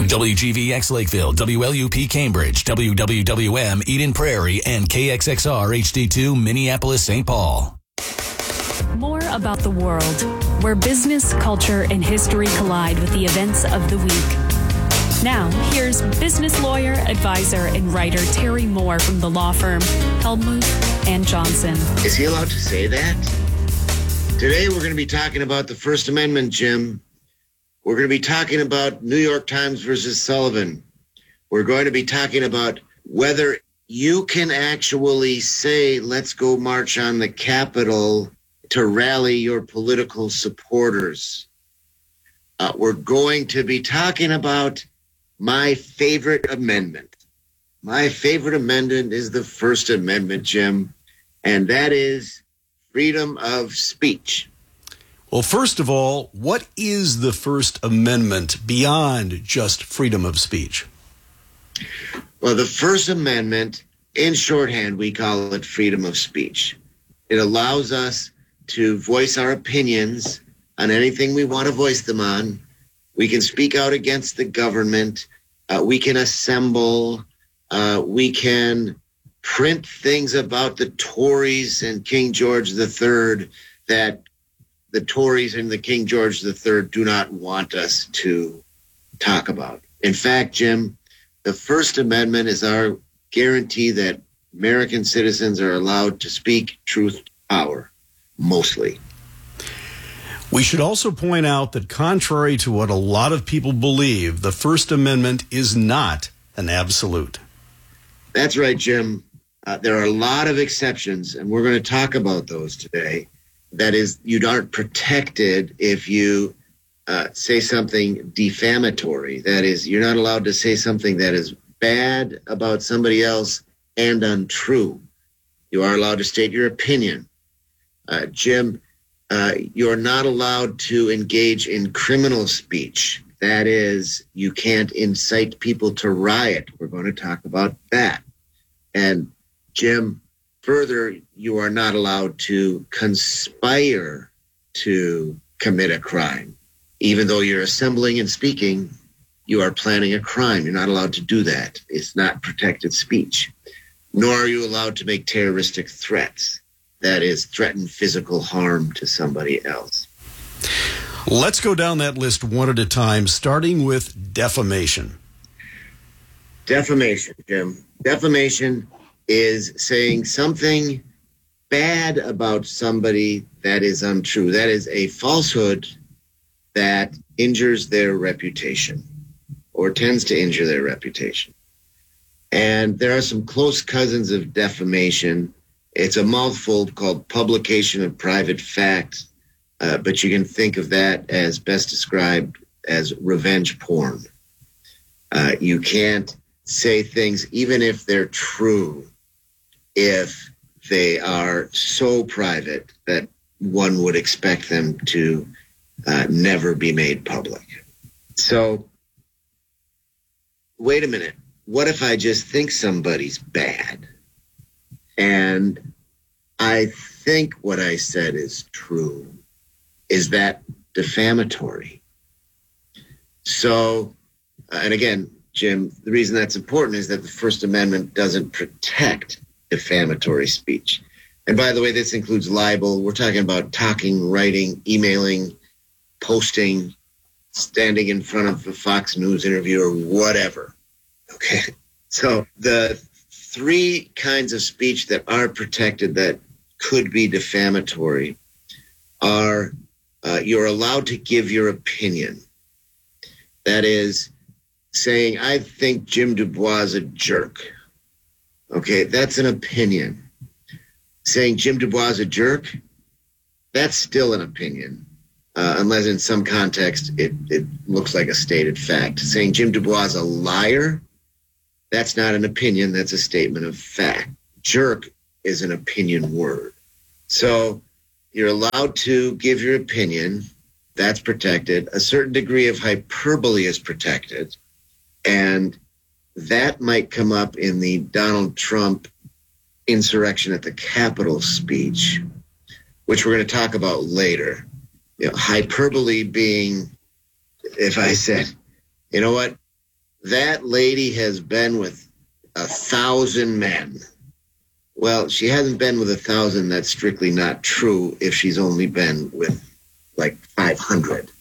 WGVX Lakeville, WLUP Cambridge, WWWM Eden Prairie, and KXXR HD2 Minneapolis, St. Paul. More about the world, where business, culture, and history collide with the events of the week. Now, here's business lawyer, advisor, and writer Terry Moore from the law firm Hellmuth and Johnson. Is he allowed to say that? Today, we're going to be talking about the First Amendment, Jim. We're going to be talking about New York Times versus Sullivan. We're going to be talking about whether you can actually say, let's go march on the Capitol to rally your political supporters. We're going to be talking about my favorite amendment. My favorite amendment is the First Amendment, Jim, and that is freedom of speech. Well, first of all, what is the First Amendment beyond just freedom of speech? Well, the First Amendment, in shorthand, we call it freedom of speech. It allows us to voice our opinions on anything we want to voice them on. We can speak out against the government. We can assemble. We can print things about the Tories and King George III that the Tories and the King George III do not want us to talk about. In fact, Jim, the First Amendment is our guarantee that American citizens are allowed to speak truth to power, mostly. We should also point out that contrary to what a lot of people believe, the First Amendment is not an absolute. That's right, Jim. There are a lot of exceptions, and we're going to talk about those today. That is, you aren't protected if you say something defamatory. That is, you're not allowed to say something that is bad about somebody else and untrue. You are allowed to state your opinion. Jim, you're not allowed to engage in criminal speech. That is, you can't incite people to riot. We're going to talk about that. And Jim, further, you are not allowed to conspire to commit a crime. Even though you're assembling and speaking, you are planning a crime. You're not allowed to do that. It's not protected speech. Nor are you allowed to make terroristic threats. That is, threaten physical harm to somebody else. Let's go down that list one at a time, starting with defamation. Defamation, Jim. Defamation is saying something bad about somebody that is untrue. That is a falsehood that injures their reputation or tends to injure their reputation. And there are some close cousins of defamation. It's a mouthful called publication of private facts, but you can think of that as best described as revenge porn. You can't say things, even if they're true, if they are so private that one would expect them to never be made public. So, wait a minute. What if I just think somebody's bad? And I think what I said is true. Is that defamatory? So, and again, Jim, the reason that's important is that the First Amendment doesn't protect defamatory speech. And by the way, this includes libel. We're talking about talking, writing, emailing, posting, standing in front of a Fox News interview or whatever. Okay. So the three kinds of speech that are protected that could be defamatory are you're allowed to give your opinion. That is saying, I think Jim Dubois is a jerk. Okay, that's an opinion. Saying Jim Dubois is a jerk, that's still an opinion. Unless in some context it looks like a stated fact. Saying Jim Dubois is a liar, that's not an opinion, that's a statement of fact. Jerk is an opinion word. So you're allowed to give your opinion, that's protected. A certain degree of hyperbole is protected. And that might come up in the Donald Trump insurrection at the Capitol speech, which we're going to talk about later. You know, hyperbole being, if I said, you know what, that lady has been with 1,000 men. Well, she hasn't been with 1,000. That's strictly not true if she's only been with like 500.